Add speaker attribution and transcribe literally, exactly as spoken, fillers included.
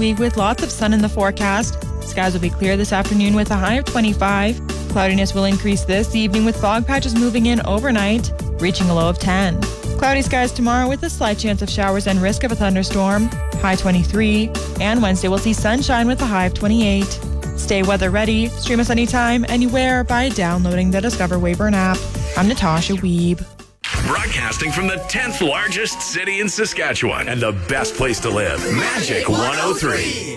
Speaker 1: week with lots of sun in the forecast. Skies will be clear this afternoon with a high of twenty-five. Cloudiness will increase this evening with fog patches moving in overnight, reaching a low of ten. Cloudy skies tomorrow with a slight chance of showers and risk of a thunderstorm, high twenty-three. And Wednesday we'll see sunshine with a high of twenty-eight. Stay weather ready. Stream us anytime, anywhere by downloading the Discover Weyburn app. I'm Natasha Wiebe.
Speaker 2: Broadcasting from the tenth largest city in Saskatchewan and the best place to live, Magic one oh three.